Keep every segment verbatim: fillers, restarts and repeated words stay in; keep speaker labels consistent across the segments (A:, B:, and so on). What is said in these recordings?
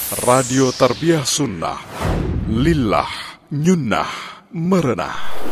A: Radio Tarbiyah Sunnah, Lillah, Nyunnah, Merenah.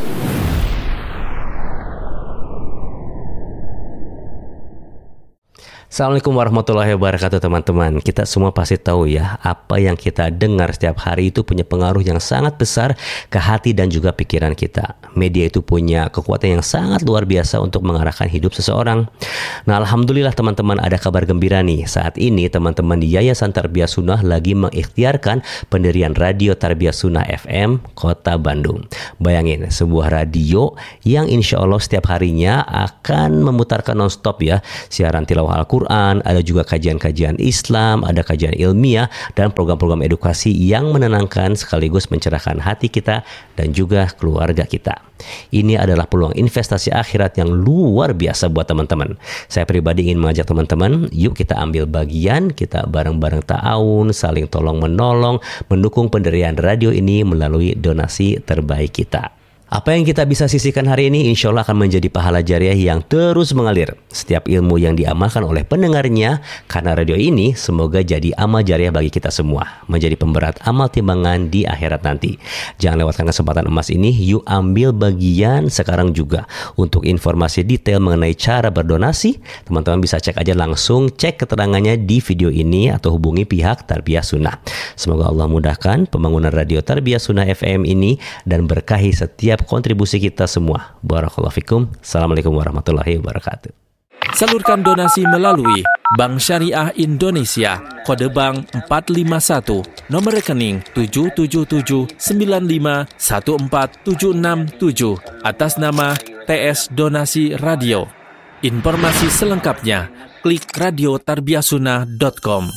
B: Assalamualaikum warahmatullahi wabarakatuh teman-teman. Kita semua pasti tahu ya, apa yang kita dengar setiap hari itu punya pengaruh yang sangat besar ke hati dan juga pikiran kita. Media itu punya kekuatan yang sangat luar biasa untuk mengarahkan hidup seseorang. Nah, alhamdulillah teman-teman, ada kabar gembira nih. Saat ini teman-teman di Yayasan Tarbiyah Sunnah lagi mengikhtiarkan pendirian Radio Tarbiyah Sunnah F M Kota Bandung. Bayangin, sebuah radio yang insya Allah setiap harinya akan memutarkan non-stop ya, siaran tilawah Al-Quran, ada juga kajian-kajian Islam, ada kajian ilmiah, dan program-program edukasi yang menenangkan sekaligus mencerahkan hati kita dan juga keluarga kita. Ini adalah peluang investasi akhirat yang luar biasa buat teman-teman. Saya pribadi ingin mengajak teman-teman, yuk kita ambil bagian, kita bareng-bareng ta'awun, saling tolong-menolong, mendukung pendirian radio ini melalui donasi terbaik kita. Apa yang kita bisa sisihkan hari ini insya Allah akan menjadi pahala jariah yang terus mengalir. Setiap ilmu yang diamalkan oleh pendengarnya karena radio ini semoga jadi amal jariah bagi kita semua, menjadi pemberat amal timbangan di akhirat nanti. Jangan lewatkan kesempatan emas ini, yuk ambil bagian sekarang juga. Untuk informasi detail mengenai cara berdonasi, teman-teman bisa cek aja langsung, cek keterangannya di video ini atau hubungi pihak Tarbiyah Sunnah. Semoga Allah mudahkan pembangunan Radio Tarbiyah Sunnah F M ini dan berkahi setiap kontribusi kita semua. Barakallahu fikum. Assalamualaikum warahmatullahi wabarakatuh.
C: Salurkan donasi melalui Bank Syariah Indonesia, kode bank empat lima satu, nomor rekening tujuh tujuh tujuh sembilan lima satu empat tujuh enam tujuh, atas nama T S Donasi Radio. Informasi selengkapnya klik radio tarbiyah sunnah dot com.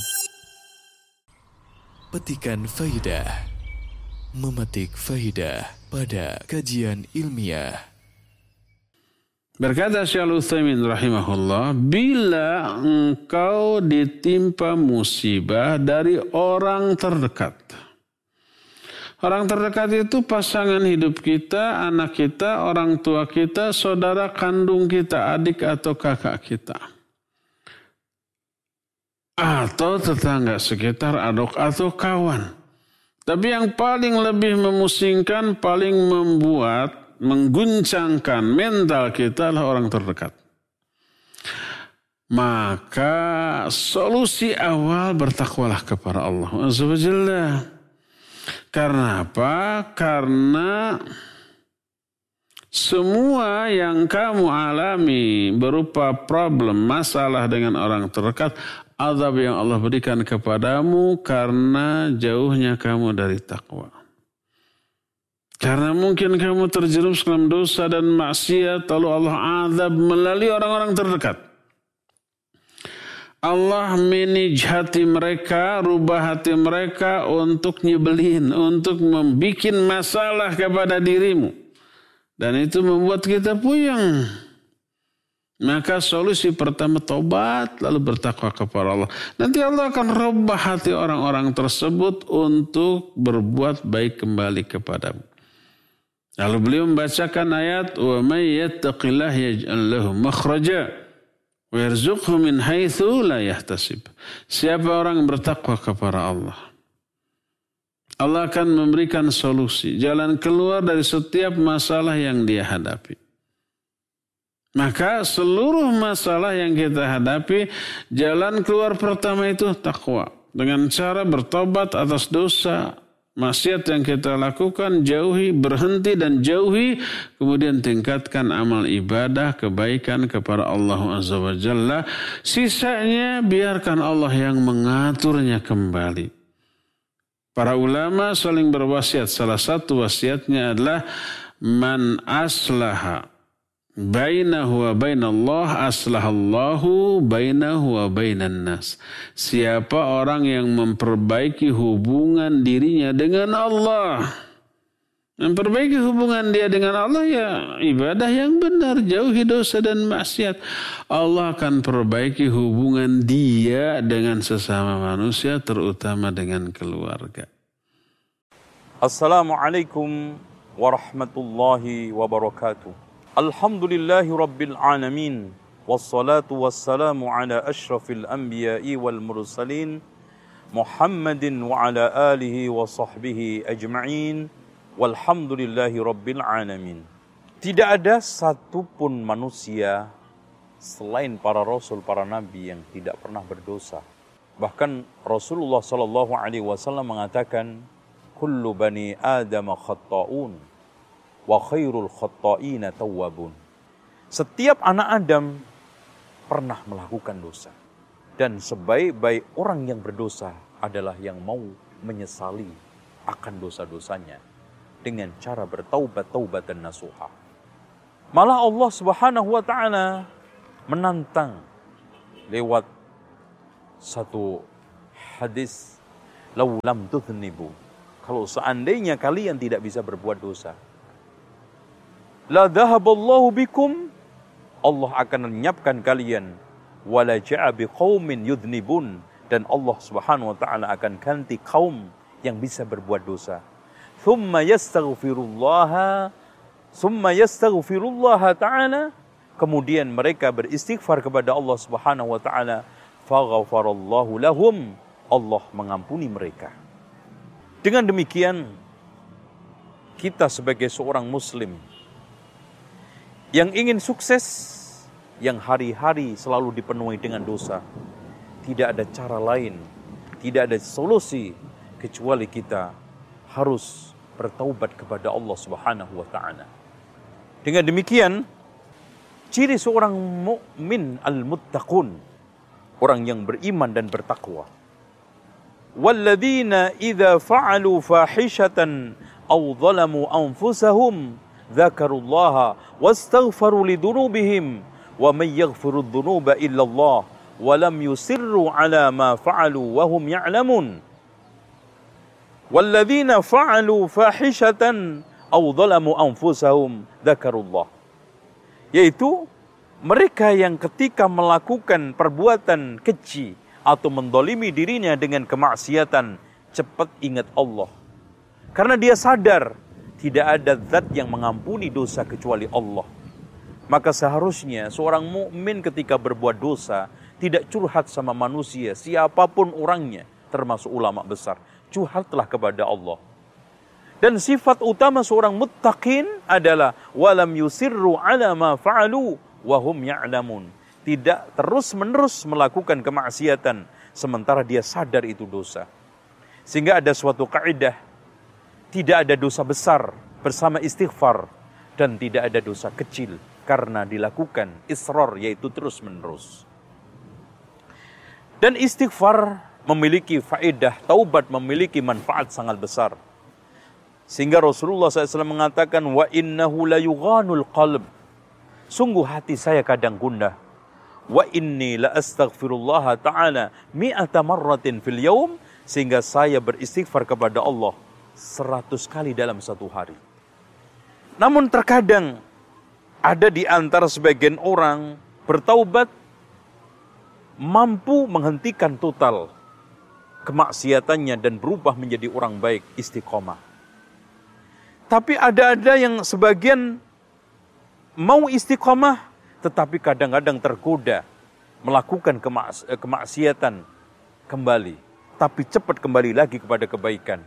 D: Petikan faidah, memetik faidah pada kajian ilmiah.
E: Berkata Syekh Al-Utsaimin rahimahullah, bila engkau ditimpa musibah dari orang terdekat. Orang terdekat itu pasangan hidup kita, anak kita, orang tua kita, saudara kandung kita, adik atau kakak kita. Atau tetangga sekitar, adok atau kawan. Tapi yang paling lebih memusingkan, paling membuat, mengguncangkan mental kita adalah orang terdekat. Maka solusi awal bertakwalah kepada Allah Azza wa Jalla. Karena apa? Karena semua yang kamu alami berupa problem, masalah dengan orang terdekat, azab yang Allah berikan kepadamu karena jauhnya kamu dari takwa. Karena mungkin kamu terjerumus dalam dosa dan maksiat, lalu Allah azab melalui orang-orang terdekat. Allah manage hati mereka, rubah hati mereka untuk nyebelin, untuk membuat masalah kepada dirimu. Dan itu membuat kita puyeng. Maka solusi pertama tobat, lalu bertakwa kepada Allah. Nanti Allah akan rubah hati orang-orang tersebut untuk berbuat baik kembali kepadamu. Lalu beliau membacakan ayat, wa may yattaqillah yaj'al lahu makhraja wa yarzuqhu min haitsu la yahtasib. Siapa orang yang bertakwa kepada Allah, Allah akan memberikan solusi, jalan keluar dari setiap masalah yang dia hadapi. Maka seluruh masalah yang kita hadapi, jalan keluar pertama itu takwa. Dengan cara bertobat atas dosa, maksiat yang kita lakukan, jauhi, berhenti dan jauhi. Kemudian tingkatkan amal ibadah, kebaikan kepada Allah Azza wa Jalla. Sisanya biarkan Allah yang mengaturnya kembali. Para ulama saling berwasiat. Salah satu wasiatnya adalah man aslaha bainahu wa bainallah aslahallahu bainahu wa bainan nas. Siapa orang yang memperbaiki hubungan dirinya dengan Allah, memperbaiki hubungan dia dengan Allah, ya ibadah yang benar, jauhi dosa dan maksiat, Allah akan perbaiki hubungan dia dengan sesama manusia, terutama dengan keluarga.
F: Assalamualaikum warahmatullahi wabarakatuh. Alhamdulillahi Rabbil Alamin. Wassalatu wassalamu ala ashrafil anbiya'i wal mursalin Muhammadin wa ala alihi wa sahbihi ajma'in. Walhamdulillahi rabbil alamin. Tidak ada satupun manusia selain para rasul, para nabi yang tidak pernah berdosa. Bahkan Rasulullah sallallahu alaihi wasallam mengatakan, kullu bani Adam khatta'un wa khairul khatta'ina tawwabun. Setiap anak Adam pernah melakukan dosa. Dan sebaik-baik orang yang berdosa adalah yang mau menyesali akan dosa-dosanya dengan cara bertaubat, taubat dan nasuha. Malah Allah Subhanahu wa taala menantang lewat satu hadis, "Lau lam tudznibu." Kalau seandainya kalian tidak bisa berbuat dosa, la dhahaballahu bikum, Allah akan lenyapkan kalian, wala ja'a biqaumin yudhnibun, dan Allah Subhanahu wa taala akan ganti kaum yang bisa berbuat dosa. Thumma yastaghfirullaha Thumma yastaghfirullaha ta'ala, kemudian mereka beristighfar kepada Allah Subhanahu wa taala, faghfarallahu lahum, Allah mengampuni mereka. Dengan demikian, kita sebagai seorang muslim yang ingin sukses, yang hari-hari selalu dipenuhi dengan dosa, tidak ada cara lain, tidak ada solusi kecuali kita harus bertaubat kepada Allah Subhanahu wa taala. Dengan demikian, ciri seorang mukmin al-muttaqun, orang yang beriman dan bertakwa. Walladzina idza fa'alu fahishatan aw zalamu anfusahum dzakarullaha wastaghfaru lidunubihim wa may yaghfiru dzunuba illa Allah wa lam yusirru ala ma fa'alu wa hum ya'lamun. Walladzina fa'alu fahishatan aw zalamu anfusahum dzakarullah, yaitu mereka yang ketika melakukan perbuatan keji atau mendolimi dirinya dengan kemaksiatan, cepat ingat Allah. Karena dia sadar tidak ada zat yang mengampuni dosa kecuali Allah. Maka seharusnya seorang mukmin ketika berbuat dosa tidak curhat sama manusia, siapapun orangnya, termasuk ulama besar. Curhatlah kepada Allah. Dan sifat utama seorang muttaqin adalah walam yusirru ala ma fa'alu wa hum ya'lamun. Tidak terus-menerus melakukan kemaksiatan sementara dia sadar itu dosa. Sehingga ada suatu kaidah, tidak ada dosa besar bersama istighfar dan tidak ada dosa kecil karena dilakukan israr, yaitu terus-menerus. Dan istighfar memiliki faedah, taubat memiliki manfaat sangat besar. Sehingga Rasulullah shallallahu alaihi wasallam mengatakan, wa innahu la yughanul qalb. Sungguh hati saya kadang gundah. Wa inni la astaghfirullah ta'ala mi'ata marratin fil yawm. Sehingga saya beristighfar kepada Allah seratus kali dalam satu hari. Namun terkadang ada di antara sebagian orang bertaubat mampu menghentikan total kemaksiatannya dan berubah menjadi orang baik, istiqomah. Tapi ada-ada yang sebagian mau istiqomah, tetapi kadang-kadang tergoda melakukan kemaks- kemaksiatan kembali, tapi cepat kembali lagi kepada kebaikan.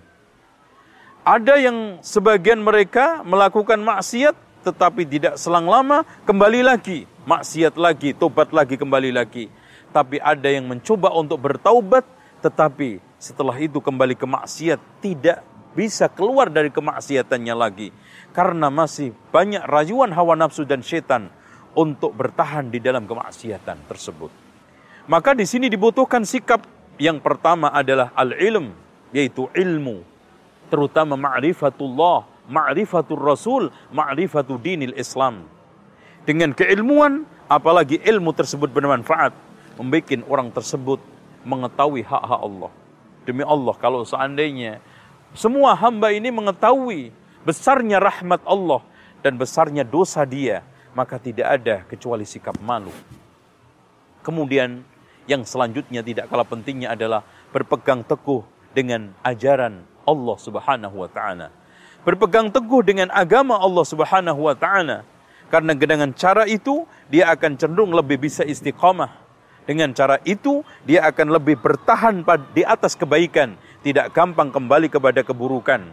F: Ada yang sebagian mereka melakukan maksiat, tetapi tidak selang lama kembali lagi, maksiat lagi, tobat lagi, kembali lagi. Tapi ada yang mencoba untuk bertaubat, tetapi setelah itu kembali ke maksiat, tidak bisa keluar dari kemaksiatannya lagi. Karena masih banyak rayuan hawa nafsu dan setan untuk bertahan di dalam kemaksiatan tersebut. Maka di sini dibutuhkan sikap yang pertama adalah al-ilm, yaitu ilmu. Terutama ma'rifatullah, ma'rifatul rasul, ma'rifatul dinil Islam. Dengan keilmuan, apalagi ilmu tersebut bermanfaat, membuat orang tersebut mengetahui hak-hak Allah. Demi Allah, kalau seandainya semua hamba ini mengetahui besarnya rahmat Allah dan besarnya dosa dia, maka tidak ada kecuali sikap malu. Kemudian yang selanjutnya tidak kalah pentingnya adalah berpegang teguh dengan ajaran Allah Subhanahu wa taala. Berpegang teguh dengan agama Allah Subhanahu wa taala. Karena dengan cara itu dia akan cenderung lebih bisa istiqamah. Dengan cara itu, dia akan lebih bertahan di atas kebaikan, tidak gampang kembali kepada keburukan.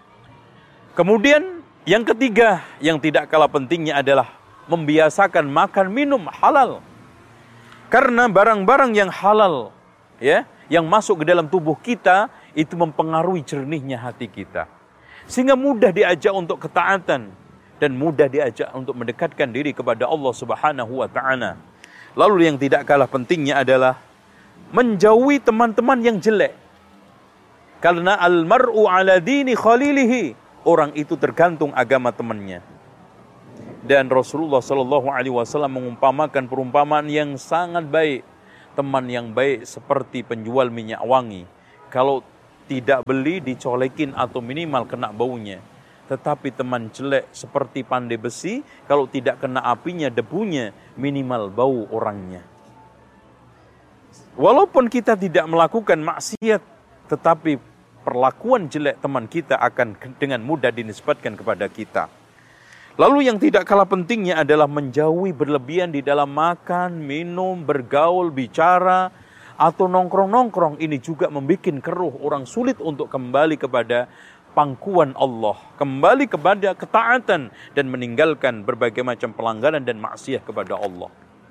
F: Kemudian, yang ketiga, yang tidak kalah pentingnya adalah membiasakan makan minum halal. Karena barang-barang yang halal, ya, yang masuk ke dalam tubuh kita, itu mempengaruhi jernihnya hati kita. Sehingga mudah diajak untuk ketaatan, dan mudah diajak untuk mendekatkan diri kepada Allah Subhanahu wa Ta'ala. Lalu yang tidak kalah pentingnya adalah menjauhi teman-teman yang jelek. Karena al-mar'u ala dini khalilihi, orang itu tergantung agama temannya. Dan Rasulullah Shallallahu Alaihi Wasallam mengumpamakan perumpamaan yang sangat baik. Teman yang baik seperti penjual minyak wangi. Kalau tidak beli dicolekin atau minimal kena baunya. Tetapi teman jelek seperti pandai besi, kalau tidak kena apinya, debunya, minimal bau orangnya. Walaupun kita tidak melakukan maksiat, tetapi perlakuan jelek teman kita akan dengan mudah dinisbatkan kepada kita. Lalu yang tidak kalah pentingnya adalah menjauhi berlebihan di dalam makan, minum, bergaul, bicara, atau nongkrong-nongkrong. Ini juga membuat keruh, orang sulit untuk kembali kepada pangkuan Allah, kembali kepada ketaatan dan meninggalkan berbagai macam pelanggaran dan maksiat kepada Allah.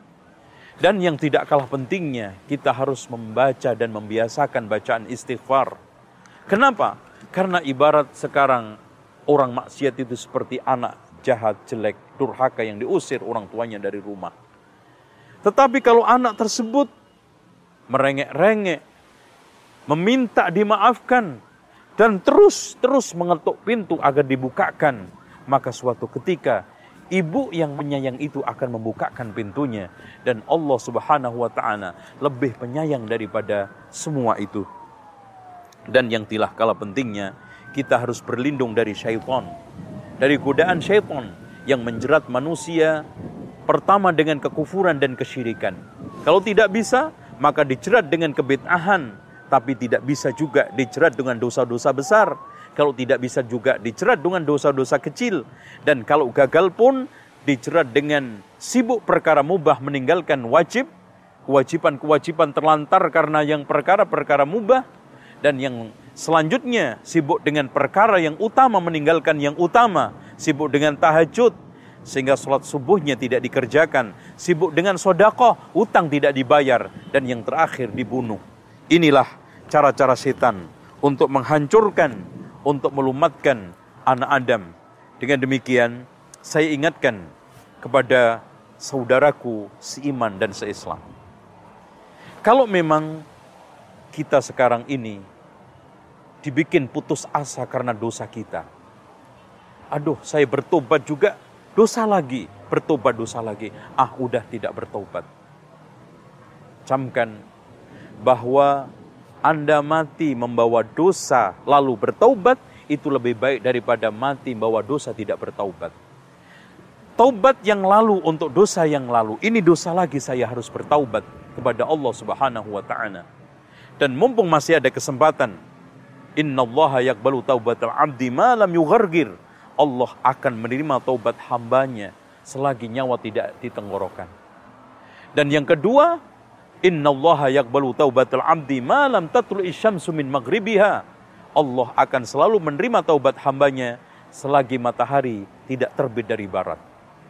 F: Dan yang tidak kalah pentingnya, kita harus membaca dan membiasakan bacaan istighfar. Kenapa? Karena ibarat sekarang orang maksiat itu seperti anak jahat, jelek, durhaka yang diusir orang tuanya dari rumah. Tetapi kalau anak tersebut merengek-rengek, meminta dimaafkan, dan terus-terus mengetuk pintu agar dibukakan, maka suatu ketika ibu yang penyayang itu akan membukakan pintunya. Dan Allah Subhanahu wa Ta'ala lebih penyayang daripada semua itu. Dan yang tidak kalah pentingnya, kita harus berlindung dari syaitan, dari godaan syaitan yang menjerat manusia pertama dengan kekufuran dan kesyirikan. Kalau tidak bisa, maka dijerat dengan kebid'ahan. Tapi tidak bisa juga dijerat dengan dosa-dosa besar. Kalau tidak bisa juga dijerat dengan dosa-dosa kecil. Dan kalau gagal pun dijerat dengan sibuk perkara mubah meninggalkan wajib. Kewajiban-kewajiban terlantar karena yang perkara-perkara mubah. Dan yang selanjutnya sibuk dengan perkara yang utama meninggalkan yang utama. Sibuk dengan tahajud sehingga sholat subuhnya tidak dikerjakan. Sibuk dengan sedekah, utang tidak dibayar. Dan yang terakhir dibunuh. Inilah cara-cara setan untuk menghancurkan, untuk melumatkan anak Adam. Dengan demikian, saya ingatkan kepada saudaraku seiman dan seislam. Kalau memang kita sekarang ini dibikin putus asa karena dosa kita. Aduh, saya bertobat juga, dosa lagi, bertobat dosa lagi. Ah, udah tidak bertobat. Camkan bahwa Anda mati membawa dosa lalu bertaubat, itu lebih baik daripada mati membawa dosa tidak bertaubat. Taubat yang lalu untuk dosa yang lalu, ini dosa lagi saya harus bertaubat kepada Allah Subhanahu wa Ta'ala. Dan mumpung masih ada kesempatan, innallaha yaqbalu taubatal abdi ma lam yughargir. Allah akan menerima taubat hambanya selagi nyawa tidak di tenggorokan. Dan yang kedua, innallaha yaqbalu taubatal abdi ma lam tatlu'i syamsu min maghribiha. Allah akan selalu menerima taubat hambanya selagi matahari tidak terbit dari barat.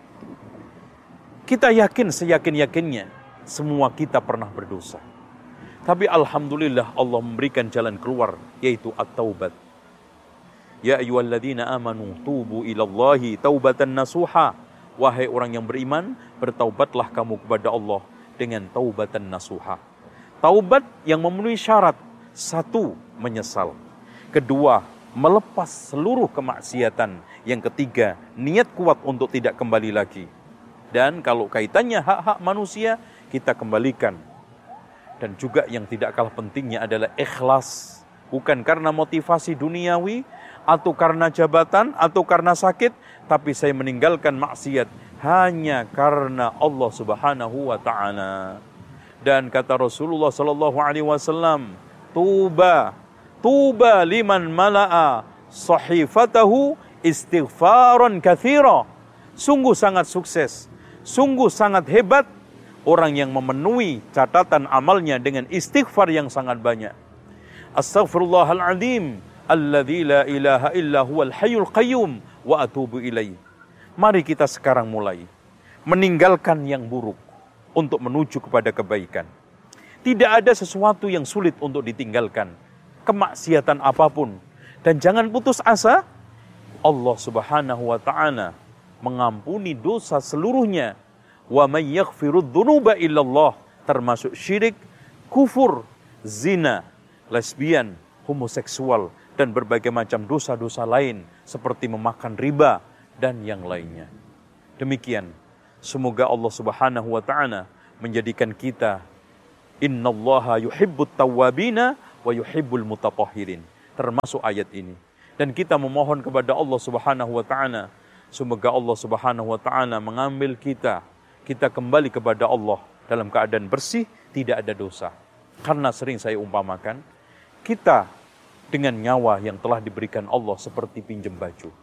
F: Kita yakin seyakin-yakinnya semua kita pernah berdosa. Tapi alhamdulillah Allah memberikan jalan keluar, yaitu at-taubat. Ya ayyuhalladzina amanu tubu ilallahi taubatan nasuha. Wahai orang yang beriman, bertaubatlah kamu kepada Allah dengan taubatan nasuha. Taubat yang memenuhi syarat. Satu, menyesal. Kedua, melepas seluruh kemaksiatan. Yang ketiga, niat kuat untuk tidak kembali lagi. Dan kalau kaitannya hak-hak manusia, kita kembalikan. Dan juga yang tidak kalah pentingnya adalah ikhlas. Bukan karena motivasi duniawi, atau karena jabatan, atau karena sakit, tapi saya meninggalkan maksiat hanya karena Allah Subhanahu wa Ta'ala. Dan kata Rasulullah Sallallahu Alaihi Wasallam, tuba, tuba liman mala'a sahifatahu istighfaran katsira. Sungguh sangat sukses, sungguh sangat hebat orang yang memenuhi catatan amalnya dengan istighfar yang sangat banyak. Astaghfirullahaladzim alladzi la ilaha illa huwal hayyul qayyum wa atubu ilaih. Mari kita sekarang mulai meninggalkan yang buruk untuk menuju kepada kebaikan. Tidak ada sesuatu yang sulit untuk ditinggalkan, kemaksiatan apapun. Dan jangan putus asa, Allah Subhanahu wa ta'ala mengampuni dosa seluruhnya. Wa may yaghfirudz dzunuba illallah, termasuk syirik, kufur, zina, lesbian, homoseksual, dan berbagai macam dosa-dosa lain seperti memakan riba dan yang lainnya. Demikian, semoga Allah Subhanahu wa ta'ala menjadikan kita innallaha yuhibbut tawwabina wa yuhibbul mutatahhirin, termasuk ayat ini. Dan kita memohon kepada Allah Subhanahu wa ta'ala, semoga Allah Subhanahu wa ta'ala mengambil kita, kita kembali kepada Allah dalam keadaan bersih, tidak ada dosa. Karena sering saya umpamakan, kita dengan nyawa yang telah diberikan Allah seperti pinjam baju.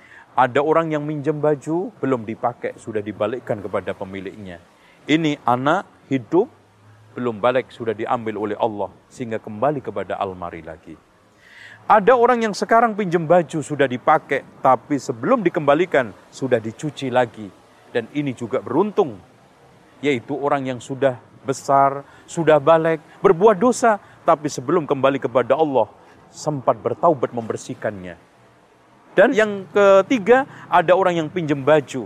F: Ada orang yang minjem baju, belum dipakai, sudah dibalikkan kepada pemiliknya. Ini anak hidup, belum balik, sudah diambil oleh Allah, sehingga kembali kepada almari lagi. Ada orang yang sekarang pinjam baju, sudah dipakai, tapi sebelum dikembalikan, sudah dicuci lagi. Dan ini juga beruntung, yaitu orang yang sudah besar, sudah balik, berbuat dosa, tapi sebelum kembali kepada Allah, sempat bertaubat membersihkannya. Dan yang ketiga, ada orang yang pinjam baju,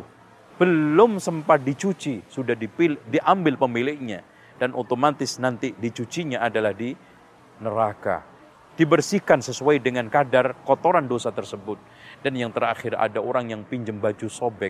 F: belum sempat dicuci, sudah dipil, diambil pemiliknya. Dan otomatis nanti dicucinya adalah di neraka. Dibersihkan sesuai dengan kadar kotoran dosa tersebut. Dan yang terakhir, ada orang yang pinjam baju sobek.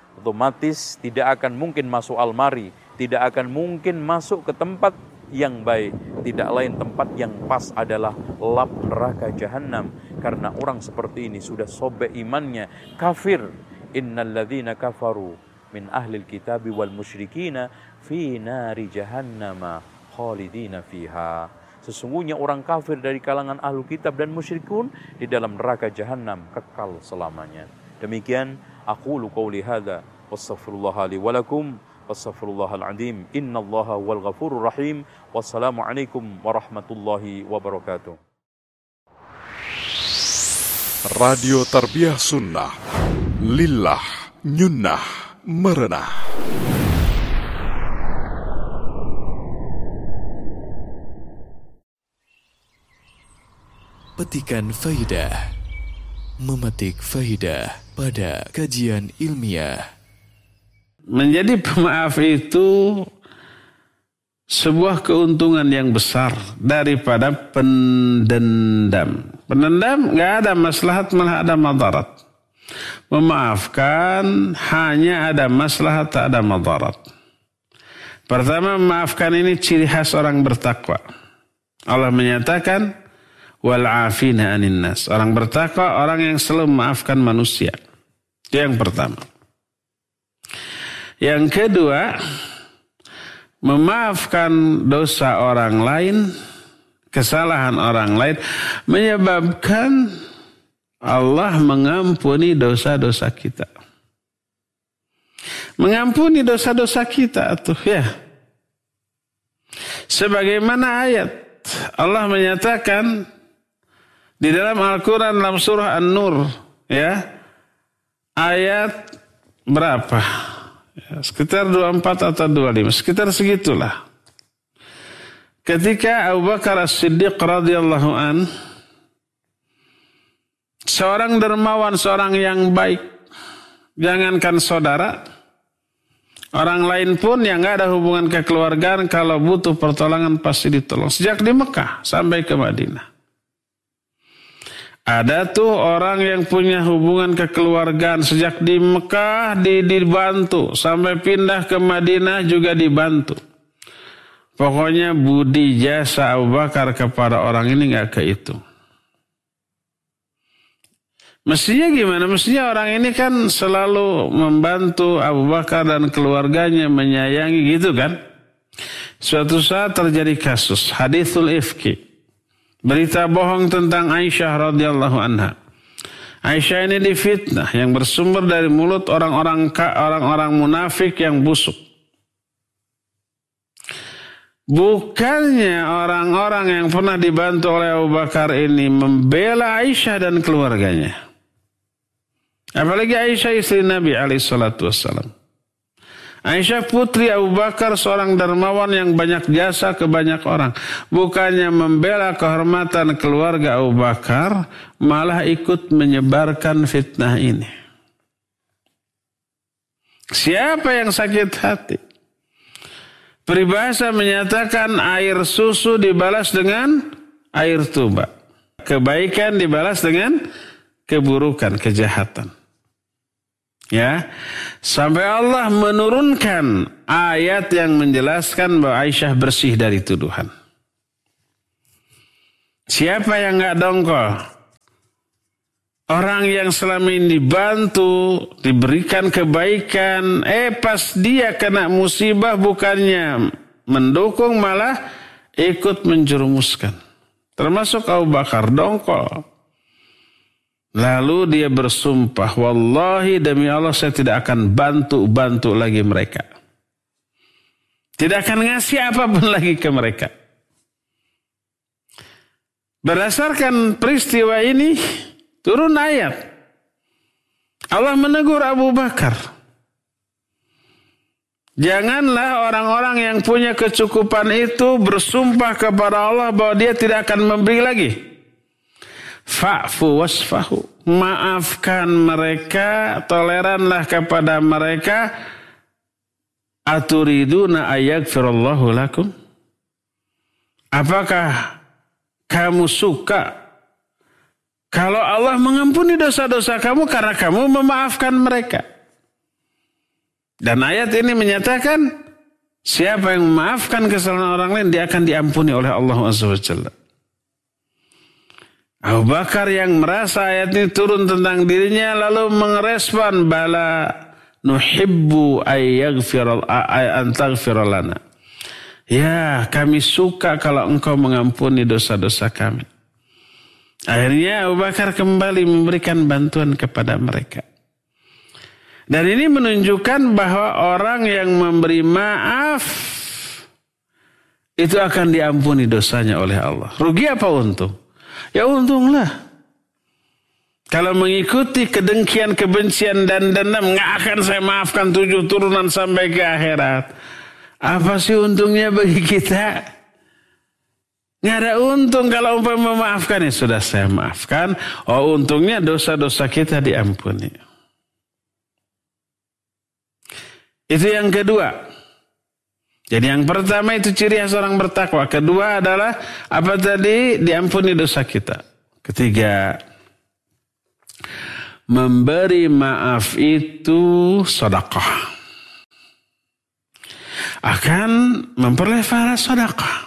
F: Otomatis tidak akan mungkin masuk almari, tidak akan mungkin masuk ke tempat yang baik. Tidak lain tempat yang pas adalah lap neraka jahanam. Karena orang seperti ini sudah sobek imannya, kafir. Innal ladzina kafaru min ahlil kitabi wal musyrikina fi nari jahannama khalidina fiha. Sesungguhnya orang kafir dari kalangan ahlu kitab dan musyrikun di dalam neraka jahanam kekal selamanya. Demikian aqulu qouli hadza wastaghfirullaha li wa lakum wastaghfirullahal azim innallaha wal ghafurur rahim. Wassalamu alaikum warahmatullahi wabarakatuh.
A: Radio Tarbiyah Sunnah Lillah Nyunnah Merenah.
D: Petikan faidah, memetik faidah pada kajian ilmiah.
E: Menjadi pemaaf itu sebuah keuntungan yang besar daripada pendendam. Pendendam nggak ada maslahat, malah ada madarat. Memaafkan hanya ada maslahat, tak ada madarat. Pertama, memaafkan ini ciri khas orang bertakwa. Allah menyatakan wal afina anin nas. Orang bertakwa orang yang selalu memaafkan manusia. Itu yang pertama. Yang kedua, memaafkan dosa orang lain, kesalahan orang lain menyebabkan Allah mengampuni dosa-dosa kita. Mengampuni dosa-dosa kita tuh ya. Sebagaimana ayat Allah menyatakan di dalam Al-Quran dalam surah An-Nur ya, ayat berapa? Ya, sekitar dua puluh empat atau dua puluh lima, sekitar segitulah. Ketika Abu Bakar As-Siddiq radhiyallahu an, seorang dermawan, seorang yang baik, jangankan saudara, orang lain pun yang gak ada hubungan kekeluargaan, kalau butuh pertolongan pasti ditolong. Sejak di Mekah sampai ke Madinah. Ada tuh orang yang punya hubungan kekeluargaan sejak di Mekah dibantu, sampai pindah ke Madinah juga dibantu. Pokoknya budi jasa Abu Bakar kepada orang ini gak kehitung. Mestinya gimana? Mestinya orang ini kan selalu membantu Abu Bakar dan keluarganya, menyayangi gitu kan. Suatu saat terjadi kasus hadithul ifki, berita bohong tentang Aisyah radhiyallahu anha. Aisyah ini difitnah yang bersumber dari mulut orang-orang orang-orang munafik yang busuk. Bukannya orang-orang yang pernah dibantu oleh Abu Bakar ini membela Aisyah dan keluarganya. Apalagi Aisyah istri Nabi alaihi salatu wassalam. Aisyah putri Abu Bakar, seorang dermawan yang banyak jasa ke banyak orang. Bukannya membela kehormatan keluarga Abu Bakar, malah ikut menyebarkan fitnah ini. Siapa yang sakit hati? Peribahasa menyatakan air susu dibalas dengan air tuba. Kebaikan dibalas dengan keburukan, kejahatan. Ya, sampai Allah menurunkan ayat yang menjelaskan bahwa Aisyah bersih dari tuduhan. Siapa yang enggak dongkol? Orang yang selama ini dibantu, diberikan kebaikan, eh pas dia kena musibah bukannya mendukung malah ikut menjerumuskan. Termasuk Abu Bakar dongkol. Lalu dia bersumpah, wallahi demi Allah saya tidak akan bantu-bantu lagi mereka. Tidak akan ngasih apapun lagi ke mereka. Berdasarkan peristiwa ini, turun ayat. Allah menegur Abu Bakar. Janganlah orang-orang yang punya kecukupan itu bersumpah kepada Allah bahwa dia tidak akan memberi lagi. Fa'fu wasfahu. Maafkan mereka, toleranlah kepada mereka. Aturiduna ayaghfirallahu lakum. Apakah kamu suka kalau Allah mengampuni dosa-dosa kamu karena kamu memaafkan mereka? Dan ayat ini menyatakan siapa yang memaafkan kesalahan orang lain dia akan diampuni oleh Allah subhanahu wa taala. Abu Bakar yang merasa ayat ini turun tentang dirinya lalu mengerespon bala nuhibbu ayyaghfira antaghfira lana. Ya, kami suka kalau engkau mengampuni dosa-dosa kami. Akhirnya Abu Bakar kembali memberikan bantuan kepada mereka. Dan ini menunjukkan bahwa orang yang memberi maaf itu akan diampuni dosanya oleh Allah. Rugi apa untung? Ya untunglah. Kalau mengikuti kedengkian, kebencian dan dendam, nggak akan saya maafkan tujuh turunan sampai ke akhirat. Apa sih untungnya bagi kita? Nggak ada untung kalau umpama memaafkan. Ya sudah saya maafkan. Oh untungnya dosa-dosa kita diampuni. Itu yang kedua. Jadi yang pertama itu ciri khas orang bertakwa. Kedua adalah apa tadi? Diampuni dosa kita. Ketiga, memberi maaf itu sedekah. Akan memperoleh pahala sedekah.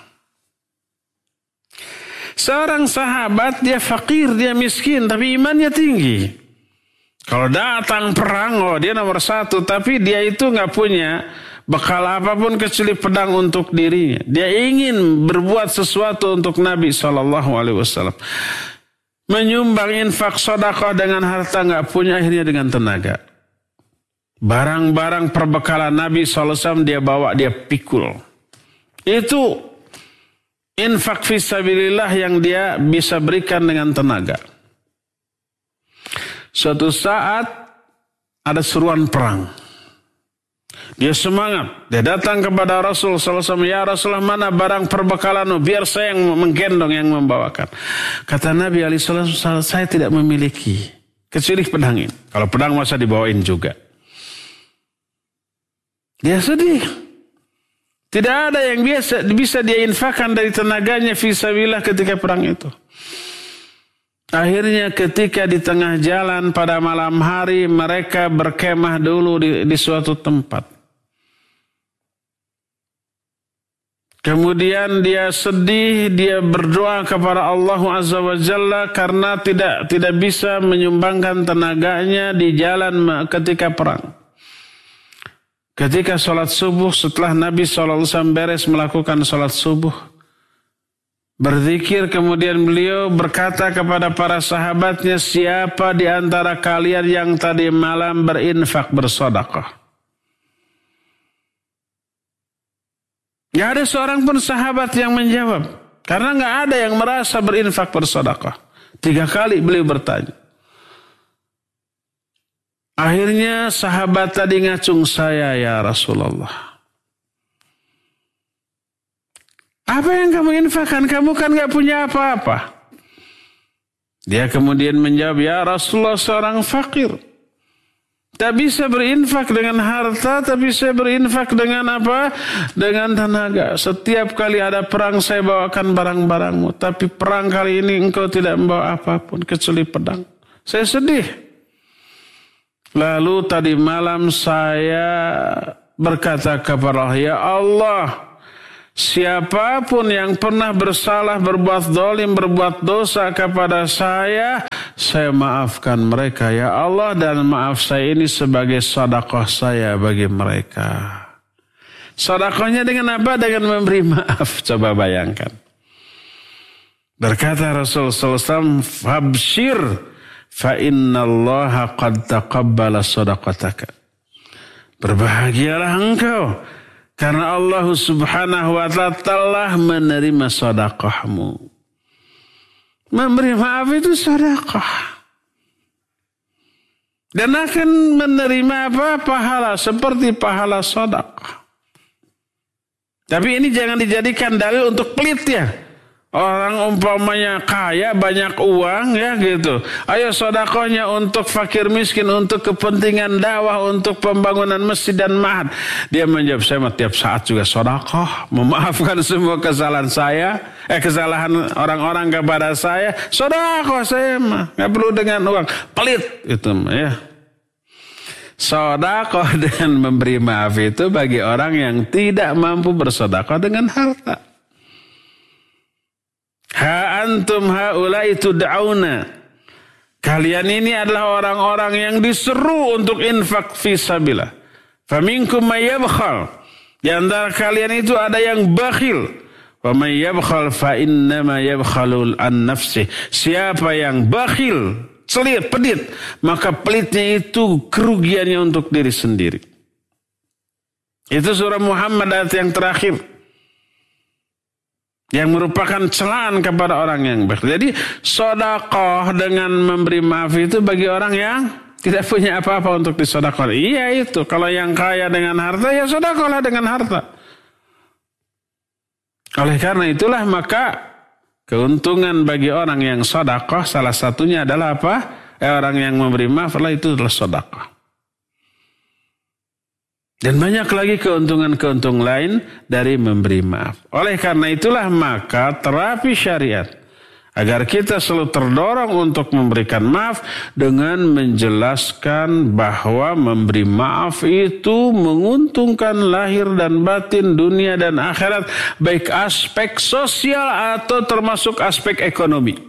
E: Seorang sahabat dia fakir, dia miskin, tapi imannya tinggi. Kalau datang perang, oh dia nomor satu, tapi dia itu nggak punya bekal apapun kecuali pedang untuk dirinya. Dia ingin berbuat sesuatu untuk Nabi shallallahu alaihi wasallam. Menyumbang infak sedekah dengan harta nggak punya, akhirnya dengan tenaga. Barang-barang perbekalan Nabi shallallahu alaihi wasallam dia bawa, dia pikul. Itu infak fisabilillah yang dia bisa berikan dengan tenaga. Suatu saat ada seruan perang. Dia semangat. Dia datang kepada Rasul sallallahu alaihi wasallam. Ya Rasulullah, mana barang perbekalanmu? Biar saya yang menggendong, yang membawakan. Kata Nabi alaihi wasallam, saya tidak memiliki. Kecuali pedang ini. Kalau pedang masa dibawain juga. Dia sedih. Tidak ada yang biasa bisa dia infakkan dari tenaganya fisabilillah ketika perang itu. Akhirnya ketika di tengah jalan pada malam hari mereka berkemah dulu di, di suatu tempat. Kemudian dia sedih, dia berdoa kepada Allah Azza wa Jalla karena tidak tidak bisa menyumbangkan tenaganya di jalan ketika perang. Ketika sholat subuh, setelah Nabi shallallahu alaihi wasallam beres melakukan sholat subuh, berzikir, kemudian beliau berkata kepada para sahabatnya, siapa di antara kalian yang tadi malam berinfak bersedekah? Nggak ada seorang pun sahabat yang menjawab. Karena nggak ada yang merasa berinfak bersedekah. Tiga kali beliau bertanya. Akhirnya sahabat tadi ngacung, saya ya Rasulullah. Apa yang kamu infakkan? Kamu kan nggak punya apa-apa. Dia kemudian menjawab, ya Rasulullah, seorang fakir. Tak bisa berinfak dengan harta, tapi saya berinfak dengan apa? Dengan tenaga. Setiap kali ada perang saya bawakan barang-barangmu. Tapi perang kali ini engkau tidak membawa apapun kecuali pedang. Saya sedih. Lalu tadi malam saya berkata kepada Allah, ya Allah, siapapun yang pernah bersalah, berbuat zalim, berbuat dosa kepada saya, saya maafkan mereka ya Allah, dan maaf saya ini sebagai sedekah saya bagi mereka. Sedekahnya dengan apa? Dengan memberi maaf. Coba bayangkan. Berkata Rasulullah sallallahu alaihi wasallam, "Fabshir fa innallaha qad taqabbala shadaqataka." Berbahagialah engkau karena Allah Subhanahu wa taala telah menerima sedekahmu. Memberi maaf itu sedekah. Dan akan menerima apa? Pahala. Seperti pahala sedekah. Tapi ini jangan dijadikan dalil untuk pelit ya. Orang umpamanya kaya, banyak uang ya gitu. Ayo sedekahnya untuk fakir miskin, untuk kepentingan dakwah, untuk pembangunan masjid dan ma'had. Dia menjawab, saya tiap saat juga sedekah, memaafkan semua kesalahan saya, eh kesalahan orang-orang kepada saya. Sedekah saya mah, enggak perlu dengan uang. Pelit itu mah ya. Sedekah dengan memberi maaf itu bagi orang yang tidak mampu bersedekah dengan harta. Ha antum haula'i tud'auna. Kalian ini adalah orang-orang yang diseru untuk infak fisabilillah. Faminkum may yabkhal. Di antara kalian itu ada yang bakhil. Wa may yabkhal fa innama yabkhalul an nafsih. Siapa yang bakhil, celit, pedit, maka pelitnya itu kerugiannya untuk diri sendiri. Itu surah Muhammad ayat yang terakhir, yang merupakan celaan kepada orang yang bakhil. Jadi sedekah dengan memberi maaf itu bagi orang yang tidak punya apa-apa untuk disedekahkan. Iya itu. Kalau yang kaya dengan harta, ya sedekahlah dengan harta. Oleh karena itulah maka keuntungan bagi orang yang sedekah salah satunya adalah apa? Eh, orang yang memberi maaf adalah itu adalah sedekah. Dan banyak lagi keuntungan-keuntungan lain dari memberi maaf. Oleh karena itulah maka terapi syariat agar kita selalu terdorong untuk memberikan maaf dengan menjelaskan bahwa memberi maaf itu menguntungkan lahir dan batin, dunia dan akhirat, baik aspek sosial atau termasuk aspek ekonomi.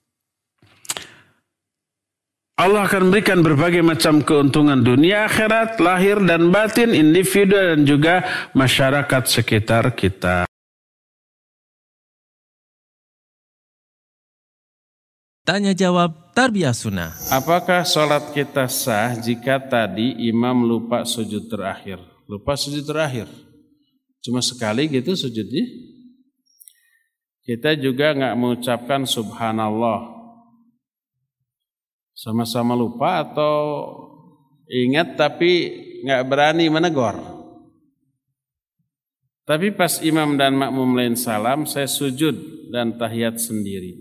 E: Allah akan berikan berbagai macam keuntungan dunia, akhirat, lahir dan batin, individu dan juga masyarakat sekitar kita.
C: Tanya jawab Tarbiyah Sunnah.
E: Apakah sholat kita sah jika tadi imam lupa sujud terakhir? Lupa sujud terakhir. Cuma sekali gitu sujudnya. Kita juga nggak mengucapkan subhanallah. Sama-sama lupa atau ingat tapi nggak berani menegur. Tapi pas imam dan makmum lain salam, saya sujud dan tahiyat sendiri.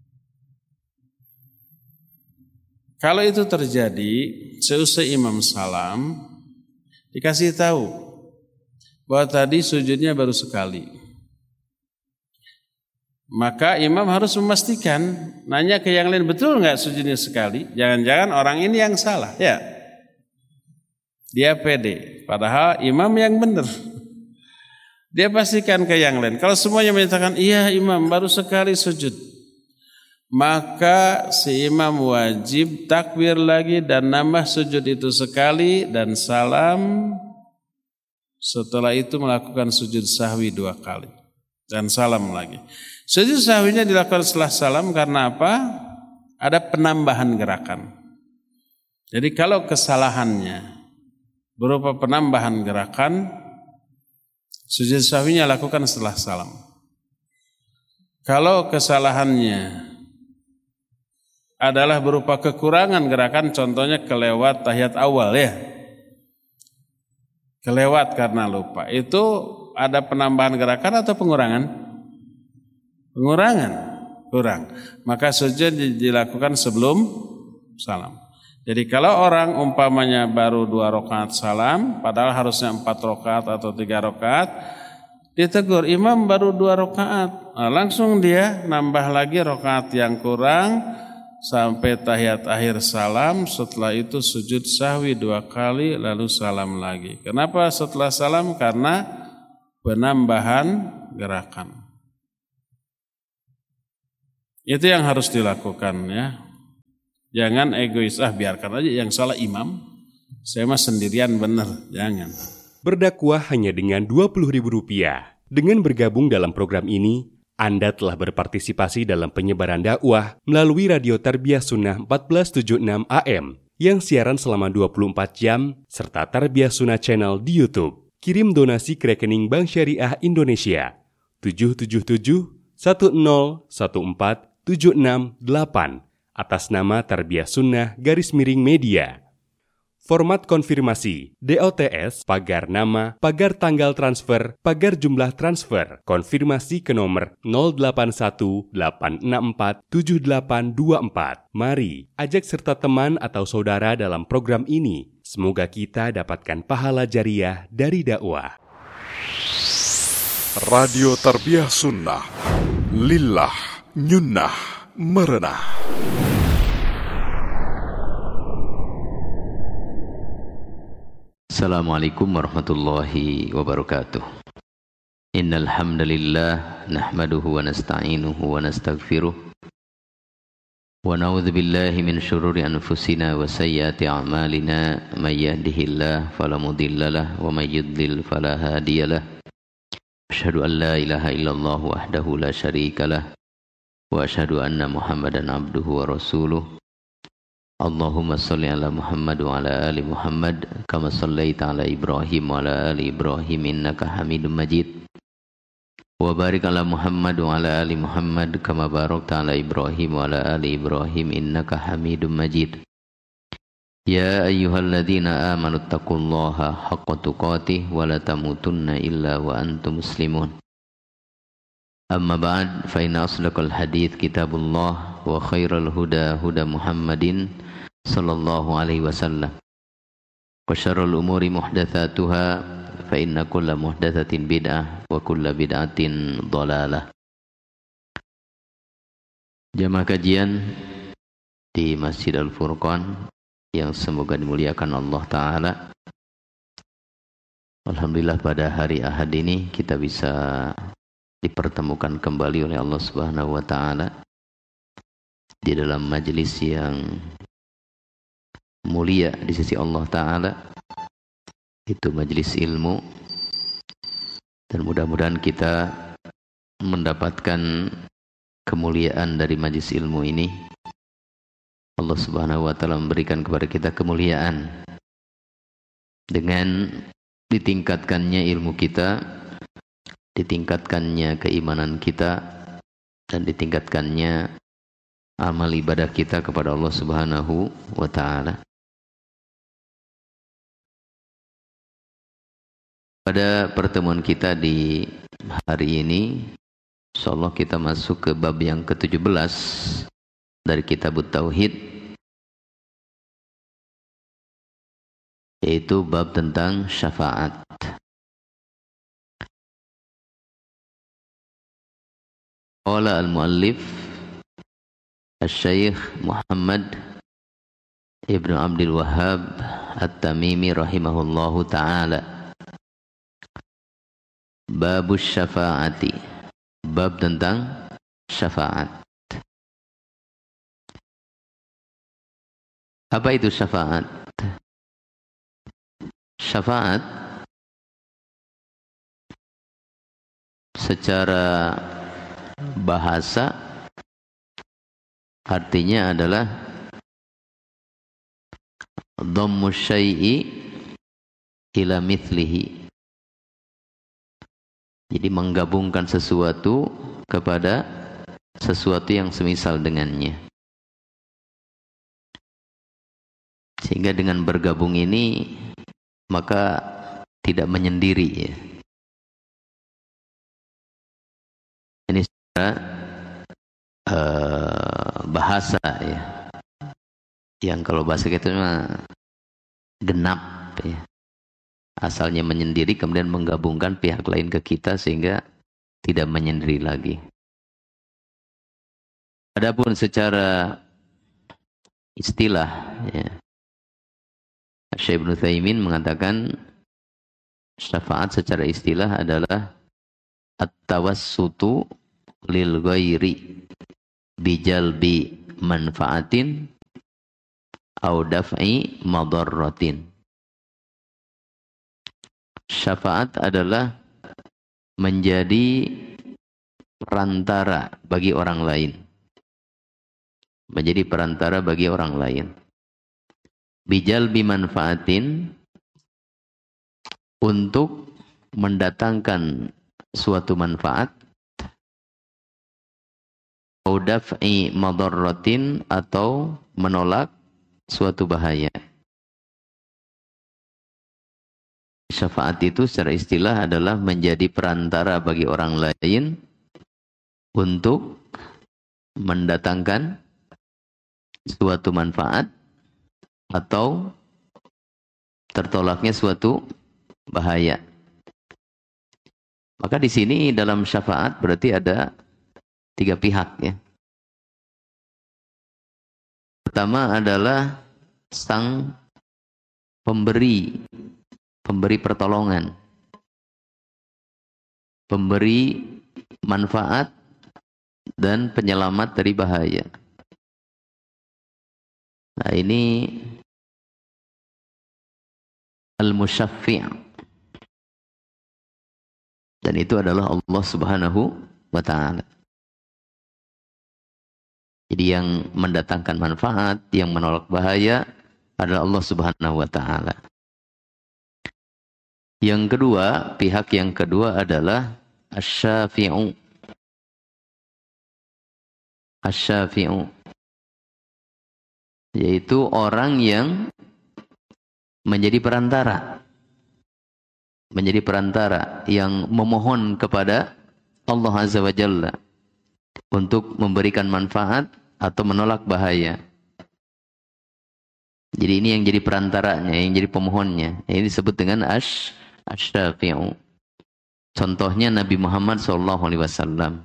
E: Kalau itu terjadi, seusai imam salam, dikasih tahu bahwa tadi sujudnya baru sekali. Maka imam harus memastikan, nanya ke yang lain, betul nggak sujudnya sekali? Jangan-jangan orang ini yang salah, ya? Dia pede, padahal imam yang benar. Dia pastikan ke yang lain. Kalau semuanya menyatakan, iya imam baru sekali sujud, maka si imam wajib takbir lagi dan nambah sujud itu sekali dan salam. Setelah itu melakukan sujud sahwi dua kali dan salam lagi. Sujud sahwinya dilakukan setelah salam karena apa? Ada penambahan gerakan. Jadi kalau kesalahannya berupa penambahan gerakan, Sujud sahwinya lakukan setelah salam. Kalau kesalahannya adalah berupa kekurangan gerakan, contohnya kelewat tahiyat awal ya. Kelewat karena lupa. Itu ada penambahan gerakan atau pengurangan? Pengurangan. Kurang. Maka sujud dilakukan sebelum salam. Jadi kalau orang umpamanya baru dua rakaat salam, padahal harusnya empat rakaat atau tiga rakaat, ditegur, imam baru dua rakaat, nah, langsung dia nambah lagi rakaat yang kurang sampai tahiyat akhir salam. Setelah itu sujud sahwi dua kali lalu salam lagi. Kenapa setelah salam? Karena penambahan gerakan. Itu yang harus dilakukan ya. Jangan egois, ah biarkan aja yang salah imam, saya mah sendirian bener, jangan.
G: Berdakwah hanya dengan dua puluh ribu rupiah. Dengan bergabung dalam program ini, Anda telah berpartisipasi dalam penyebaran dakwah melalui Radio Tarbiyah Sunnah empat belas tujuh puluh enam A M yang siaran selama dua puluh empat jam serta Tarbiyah Sunnah Channel di YouTube. Kirim donasi ke rekening Bank Syariah Indonesia tujuh tujuh tujuh satu nol satu empat tujuh enam delapan atas nama Tarbiyah Sunnah garis miring media. Format konfirmasi D O T S, pagar nama, pagar tanggal transfer, pagar jumlah transfer. Konfirmasi ke nomor nol delapan satu delapan enam empat tujuh delapan dua empat. Mari ajak serta teman atau saudara dalam program ini. Semoga kita dapatkan pahala jariah dari dakwah.
A: Radio Tarbiyah Sunnah, lillah, nyunnah, merenah.
H: Assalamualaikum warahmatullahi wabarakatuh. Innal hamdalillah nahmaduhu wa nasta'inuhu wa nastaghfiruh wa na'udzu billahi min syururi anfusina wa sayyiati a'malina may yahdihillahu fala mudhillalah wa may yudlil fala hadiyalah. Asyhadu an la ilaha illallah wahdahu la syarikalah wa asyhadu anna Muhammadan abduhu wa rasuluh. Allahumma salli ala Muhammad wa ala ali Muhammad kama sallaita ala Ibrahim wa ala ali Ibrahim innaka Hamidum Majid. Wa barik ala Muhammad wa ala ali Muhammad kama barakta ala Ibrahim wa ala ali Ibrahim innaka Hamidum Majid. Ya ayyuhalladzina amanu taqullaha haqqa tuqatih wa la tamutunna illa wa antum muslimun. Amma ba'd, fa inna asdaqal hadits kitabullah wa khairal huda huda Muhammadin sallallahu alaihi wasallam. Wa syarrul umuri muhdatsatuha fa inna kulla muhdatsatin bid'ah wa kulla bid'atin dhalalah. Jamaah kajian di Masjid Al-Furqan yang semoga dimuliakan Allah Ta'ala. Alhamdulillah pada hari Ahad ini kita bisa dipertemukan kembali oleh Allah Subhanahu wa Ta'ala di dalam majelis yang mulia di sisi Allah Ta'ala, itu majelis ilmu, dan mudah-mudahan kita mendapatkan kemuliaan dari majelis ilmu ini. Allah Subhanahu wa Ta'ala memberikan kepada kita kemuliaan dengan ditingkatkannya ilmu kita, ditingkatkannya keimanan kita, dan ditingkatkannya amal ibadah kita kepada Allah Subhanahu wa Ta'ala. Pada pertemuan kita di hari ini, insyaallah kita masuk ke bab yang ke tujuh belas dari Kitabut Tauhid, yaitu bab tentang syafaat. Qala al-muallif Asy-Syaikh Muhammad Ibnu Abdul Wahhab At-Tamimi rahimahullahu ta'ala, Babus Syafaati, bab tentang syafaat. Apa itu syafaat? Syafaat secara bahasa artinya adalah dhammu syai'i ila mithlihi, Jadi menggabungkan sesuatu kepada sesuatu yang semisal dengannya. Sehingga dengan bergabung ini maka tidak menyendiri ya. Ini secara uh, bahasa ya. Yang kalau bahasa kita mah genap ya. Asalnya menyendiri kemudian menggabungkan pihak lain ke kita sehingga tidak menyendiri lagi. Adapun secara istilah ya, Syekh Ibnu Utsaimin mengatakan syafaat secara istilah adalah at-tawassutu lil ghairi bijalbi manfaatin au daf'i madarratin. Syafaat adalah menjadi perantara bagi orang lain. Menjadi perantara bagi orang lain. Bijalbi manfaatin, untuk mendatangkan suatu manfaat, au daf'i madarratin, atau menolak suatu bahaya. Syafaat itu secara istilah adalah menjadi perantara bagi orang lain untuk mendatangkan suatu manfaat atau tertolaknya suatu bahaya. Maka di sini dalam syafaat berarti ada tiga pihak ya. Pertama adalah sang pemberi Pemberi pertolongan, pemberi manfaat dan penyelamat dari bahaya. Nah ini al-musyaffi', dan itu adalah Allah Subhanahu wa Ta'ala. Jadi yang mendatangkan manfaat, yang menolak bahaya adalah Allah Subhanahu wa Ta'ala. Yang kedua, pihak yang kedua adalah asy-syafi'u. Asy-syafi'u, yaitu orang yang menjadi perantara. Menjadi perantara yang memohon kepada Allah Azza wa Jalla untuk memberikan manfaat atau menolak bahaya. Jadi ini yang jadi perantaranya, yang jadi pemohonnya. Ini disebut dengan asy Asy-syafi'u. Contohnya Nabi Muhammad shallallahu alaihi wasallam.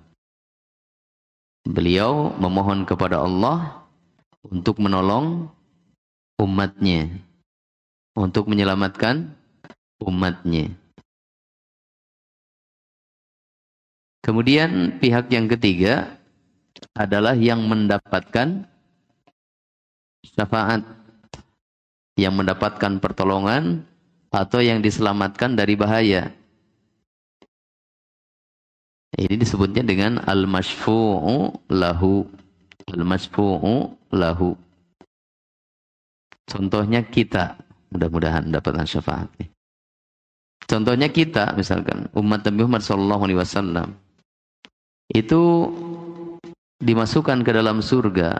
H: Beliau memohon kepada Allah untuk menolong umatnya, untuk menyelamatkan umatnya. Kemudian pihak yang ketiga adalah yang mendapatkan syafaat, yang mendapatkan pertolongan atau yang diselamatkan dari bahaya. Ini disebutnya dengan al-masyfu'u lahu. Al-masyfu'u lahu. Contohnya kita, mudah-mudahan mendapatkan syafaat. Contohnya kita, misalkan umat Nabi Muhammad shallallahu alaihi wasallam itu dimasukkan ke dalam surga,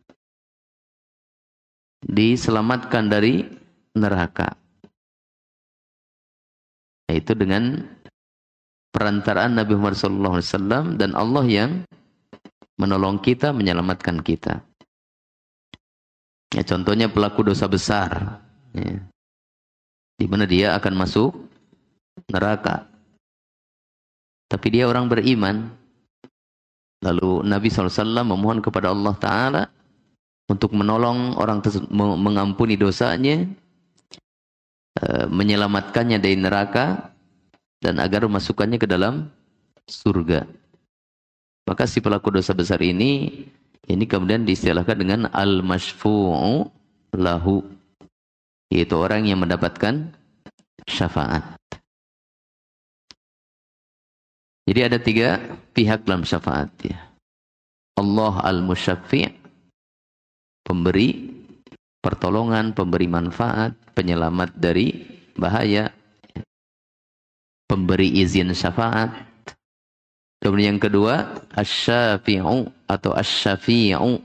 H: diselamatkan dari neraka. Itu dengan perantaraan Nabi Muhammad shallallahu alaihi wasallam, dan Allah yang menolong kita, menyelamatkan kita. Ya, contohnya pelaku dosa besar, ya, di mana dia akan masuk neraka, tapi dia orang beriman. Lalu Nabi shallallahu alaihi wasallam memohon kepada Allah Ta'ala untuk menolong orang tersebut, mengampuni dosanya, menyelamatkannya dari neraka, dan agar memasukkannya ke dalam surga. Maka si pelaku dosa besar ini ini kemudian diistilahkan dengan al-masyfu'u lahu, yaitu orang yang mendapatkan syafaat. Jadi ada tiga pihak dalam syafaat ya. Allah al-musyaffi', pemberi pertolongan, pemberi manfaat, penyelamat dari bahaya, pemberi izin syafaat, Kemudian yang kedua, asy-syafi'u atau asy-syafi'u.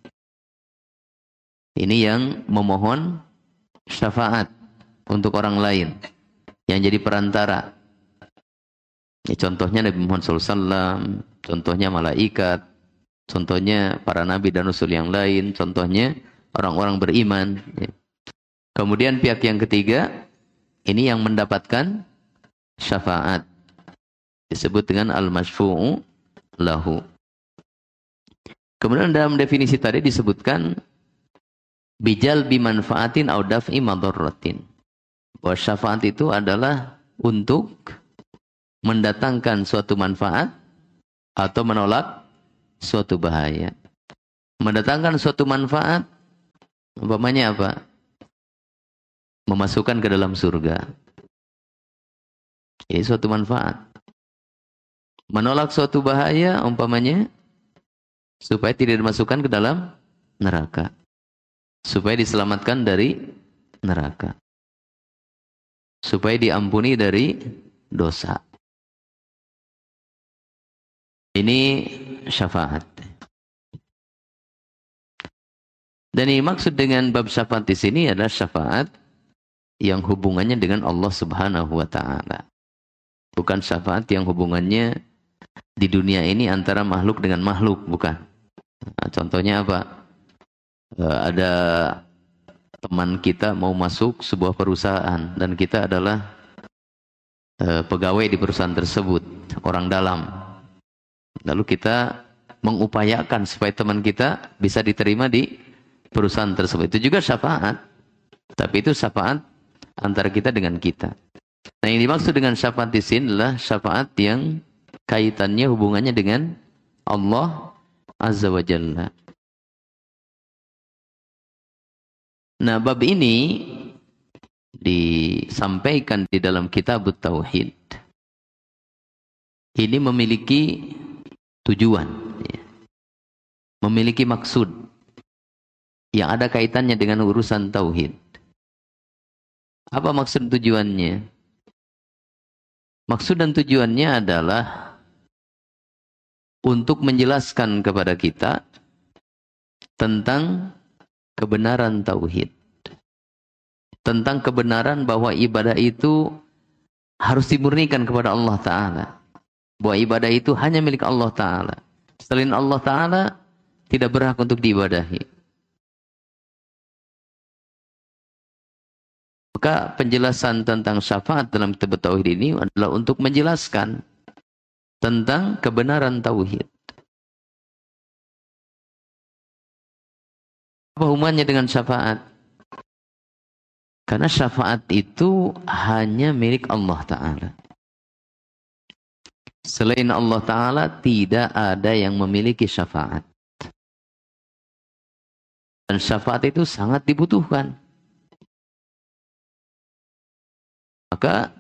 H: Ini yang memohon syafaat untuk orang lain, yang jadi perantara. Ya, contohnya Nabi Muhammad shallallahu alaihi wasallam, contohnya malaikat, contohnya para nabi dan rasul yang lain, contohnya orang-orang beriman. Ya. Kemudian pihak yang ketiga, ini yang mendapatkan syafaat. Disebut dengan al-masyfu'u lahu. Kemudian dalam definisi tadi disebutkan bijal bimanfaatin au daf'i madarratin. Bahwa syafaat itu adalah untuk mendatangkan suatu manfaat atau menolak suatu bahaya. Mendatangkan suatu manfaat, umpamanya apa? Memasukkan ke dalam surga. Ini suatu manfaat. Menolak suatu bahaya, umpamanya supaya tidak dimasukkan ke dalam neraka. Supaya diselamatkan dari neraka. Supaya diampuni dari dosa. Ini syafaat. Dan ini maksud dengan bab syafaat di sini adalah syafaat yang hubungannya dengan Allah Subhanahu wa taala. Bukan syafaat yang hubungannya di dunia ini antara makhluk dengan makhluk, bukan. Nah, contohnya apa? E, ada teman kita mau masuk sebuah perusahaan dan kita adalah e, pegawai di perusahaan tersebut, orang dalam. Lalu kita mengupayakan supaya teman kita bisa diterima di perusahaan tersebut. Itu juga syafaat. Tapi itu syafaat antara kita dengan kita. Nah, yang dimaksud dengan syafaat di sini adalah syafaat yang kaitannya hubungannya dengan Allah Azza wa Jalla. Nah, bab ini disampaikan di dalam kitab Tauhid. Ini memiliki tujuan, ya. Memiliki maksud yang ada kaitannya dengan urusan tauhid. Apa maksud tujuannya? Maksud dan tujuannya adalah untuk menjelaskan kepada kita tentang kebenaran tauhid. Tentang kebenaran bahwa ibadah itu harus dimurnikan kepada Allah Ta'ala. Bahwa ibadah itu hanya milik Allah Ta'ala. Selain Allah Ta'ala tidak berhak untuk diibadahi. Maka penjelasan tentang syafaat dalam kitab tauhid ini adalah untuk menjelaskan tentang kebenaran tauhid. Apa hubungannya dengan syafaat? Karena syafaat itu hanya milik Allah Ta'ala. Selain Allah Ta'ala tidak ada yang memiliki syafaat. Dan syafaat itu sangat dibutuhkan. Maka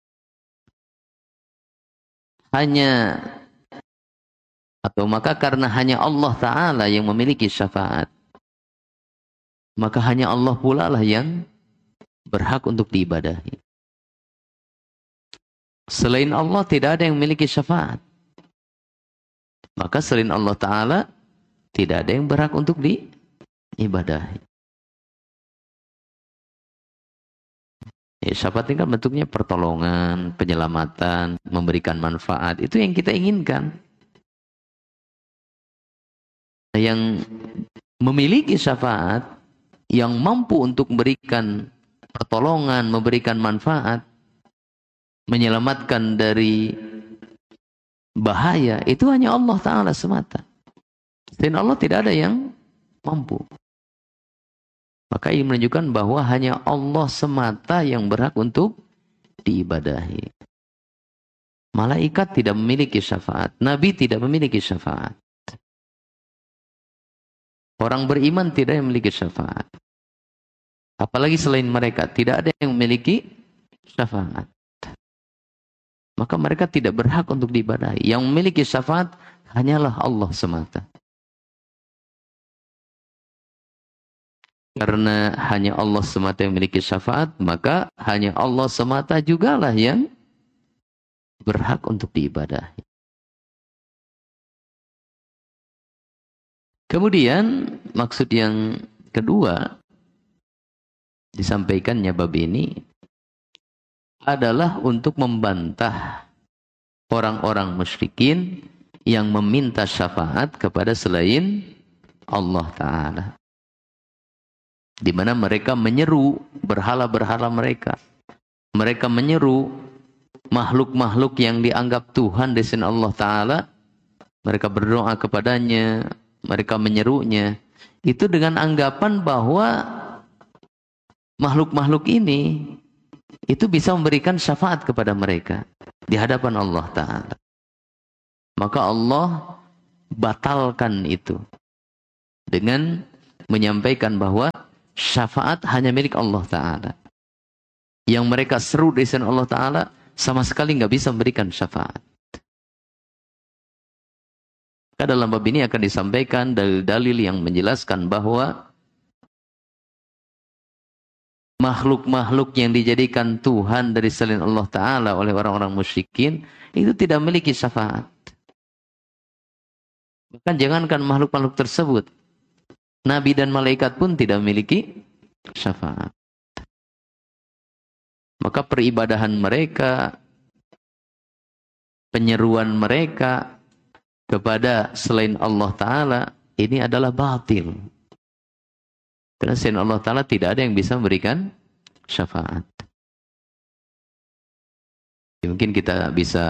H: hanya atau maka karena hanya Allah Ta'ala yang memiliki syafaat, maka hanya Allah pula lah yang berhak untuk diibadahi. Selain Allah tidak ada yang memiliki syafaat. Maka selain Allah Ta'ala tidak ada yang berhak untuk diibadahi. Ya, syafaat ini kan bentuknya pertolongan, penyelamatan, memberikan manfaat. Itu yang kita inginkan. Yang memiliki syafaat, yang mampu untuk memberikan pertolongan, memberikan manfaat, menyelamatkan dari bahaya, itu hanya Allah Ta'ala semata. Selain Allah tidak ada yang mampu. Maka ini menunjukkan bahwa hanya Allah semata yang berhak untuk diibadahi. Malaikat tidak memiliki syafaat. Nabi tidak memiliki syafaat. Orang beriman tidak memiliki syafaat. Apalagi selain mereka, tidak ada yang memiliki syafaat. Maka mereka tidak berhak untuk diibadahi. Yang memiliki syafaat hanyalah Allah semata. Karena hanya Allah semata yang memiliki syafaat, maka hanya Allah semata jugalah yang berhak untuk diibadahi. Kemudian maksud yang kedua disampaikannya bab ini adalah untuk membantah orang-orang musyrikin yang meminta syafaat kepada selain Allah Ta'ala. Di mana mereka menyeru berhala-berhala mereka. Mereka menyeru makhluk-makhluk yang dianggap Tuhan di sisi Allah Ta'ala. Mereka berdoa kepadanya, mereka menyerunya. Itu dengan anggapan bahwa makhluk-makhluk ini itu bisa memberikan syafaat kepada mereka di hadapan Allah Ta'ala. Maka Allah batalkan itu dengan menyampaikan bahwa syafaat hanya milik Allah Ta'ala. Yang mereka seru di sisi Allah Ta'ala sama sekali nggak bisa memberikan syafaat. Maka dalam bab ini akan disampaikan dalil-dalil yang menjelaskan bahwa makhluk-makhluk yang dijadikan Tuhan dari selain Allah Ta'ala oleh orang-orang musyrikin itu tidak memiliki syafaat. Bahkan jangankan makhluk-makhluk tersebut, nabi dan malaikat pun tidak memiliki syafaat. Maka peribadahan mereka, penyeruan mereka kepada selain Allah Ta'ala ini adalah batil. Karena selain Allah Ta'ala tidak ada yang bisa memberikan syafaat. Mungkin kita bisa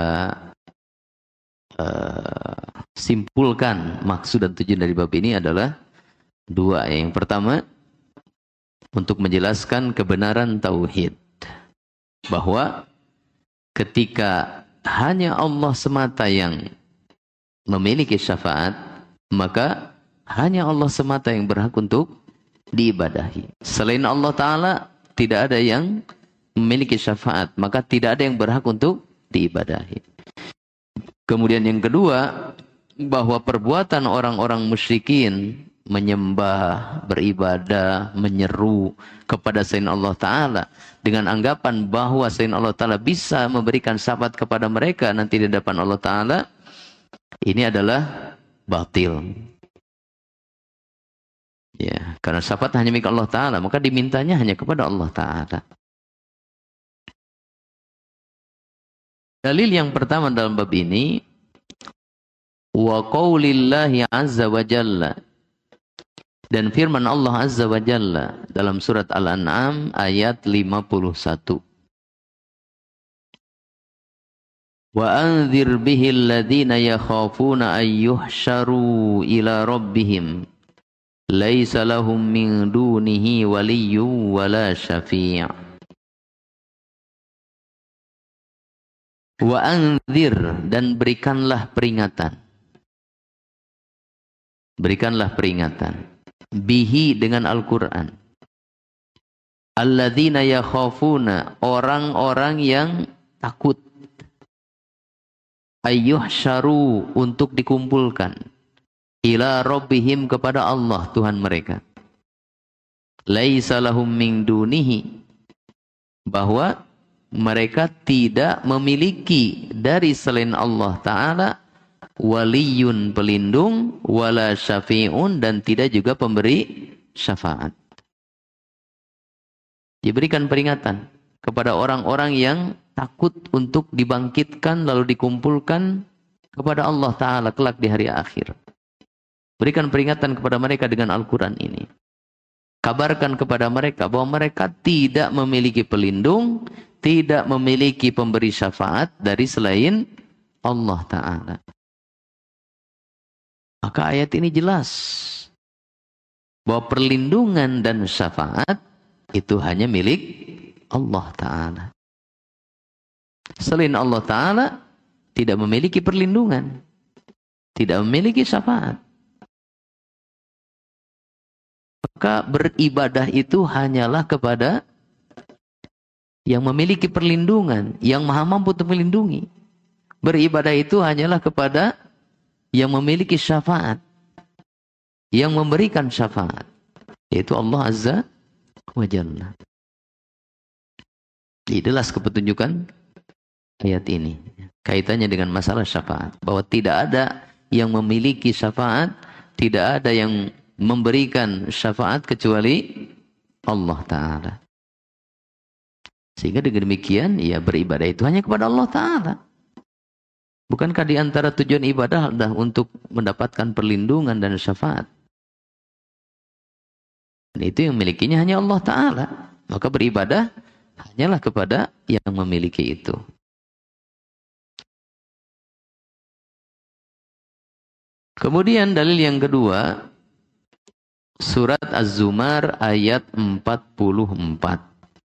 H: uh, simpulkan maksud dan tujuan dari bab ini adalah dua. Yang pertama, untuk menjelaskan kebenaran tauhid. Bahwa ketika hanya Allah semata yang memiliki syafaat, maka hanya Allah semata yang berhak untuk diibadahi. Selain Allah Ta'ala tidak ada yang memiliki syafaat, maka tidak ada yang berhak untuk diibadahi. Kemudian yang kedua, bahwa perbuatan orang-orang musyrikin menyembah, beribadah, menyeru kepada selain Allah Ta'ala dengan anggapan bahwa selain Allah Ta'ala bisa memberikan syafaat kepada mereka nanti di hadapan Allah Ta'ala, ini adalah batil. Ya, karena syafaat hanya milik Allah Ta'ala, maka dimintanya hanya kepada Allah Ta'ala. Dalil yang pertama dalam bab ini, wa qaulillahi azza wa jalla, dan firman Allah azza wa jalla dalam surat Al-An'am ayat lima puluh satu. Wa anzir bihi alladhina yakhafuna an yuhsharu ila rabbihim laisa lahum min dunihi waliyyun wala syafi'. Wa anzir, dan berikanlah peringatan. Berikanlah peringatan. Bihi, dengan Al-Quran. Alladzina yakhafuna, orang-orang yang takut. Ayyuhsyaru, untuk dikumpulkan. Ila rabbihim, kepada Allah Tuhan mereka. Laisa lahum min dunihi, bahwa mereka tidak memiliki dari selain Allah Ta'ala waliyun, pelindung, wala syafi'un, dan tidak juga pemberi syafaat. Diberikan peringatan kepada orang-orang yang takut untuk dibangkitkan lalu dikumpulkan kepada Allah Ta'ala kelak di hari akhir. Berikan peringatan kepada mereka dengan Al-Quran ini. Kabarkan kepada mereka bahwa mereka tidak memiliki pelindung, tidak memiliki pemberi syafaat dari selain Allah Ta'ala. Maka ayat ini jelas bahwa perlindungan dan syafaat itu hanya milik Allah Ta'ala. Selain Allah Ta'ala tidak memiliki perlindungan, tidak memiliki syafaat. Maka beribadah itu hanyalah kepada yang memiliki perlindungan, yang maha mampu untuk melindungi. Beribadah itu hanyalah kepada yang memiliki syafaat, yang memberikan syafaat, yaitu Allah Azza wa Jalla. Jelas kepetunjukan ayat ini kaitannya dengan masalah syafaat, bahwa tidak ada yang memiliki syafaat tidak ada yang memberikan syafaat kecuali Allah Ta'ala. Sehingga dengan demikian, ya beribadah itu hanya kepada Allah Ta'ala. Bukankah di antara tujuan ibadah adalah untuk mendapatkan perlindungan dan syafaat? Dan itu yang memilikinya hanya Allah Ta'ala. Maka beribadah hanyalah kepada yang memiliki itu. Kemudian dalil yang kedua, surat Az-Zumar ayat empat puluh empat.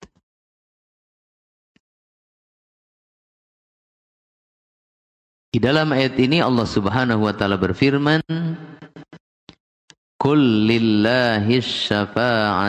H: Di dalam ayat ini Allah Subhanahu wa taala berfirman, "Qul lillahi syafa'atu